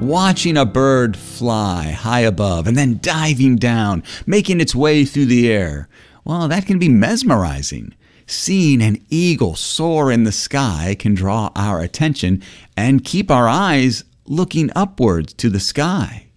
Watching a bird fly high above and then diving down, making its way through the air, well, that can be mesmerizing. Seeing an eagle soar in the sky can draw our attention and keep our eyes looking upwards to the sky.